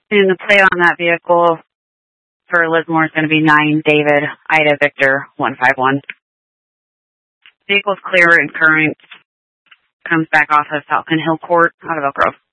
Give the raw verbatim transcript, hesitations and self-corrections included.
And the plate on that vehicle for Lismore is going to be nine David Ida Victor one five one. Vehicle's clear and current. Comes back off of Falcon Hill Court out of Elk Grove.